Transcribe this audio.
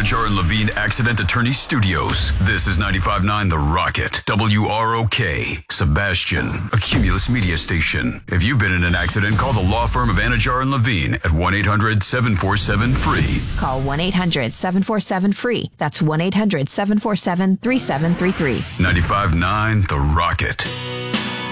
Anajar and Levine Accident Attorney Studios. This is 95.9 The Rocket. WROK. Sebastian. A Cumulus media station. If you've been in an accident, call the law firm of Anajar and Levine at 1-800-747-FREE. Call 1-800-747-FREE. That's 1-800-747-3733. 95.9 The Rocket.